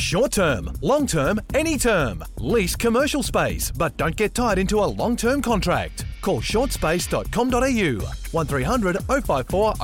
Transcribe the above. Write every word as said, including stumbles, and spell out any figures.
Short term, long term, any term. Lease commercial space, but don't get tied into a long term contract. Call shortspace dot com dot a u one three hundred oh five four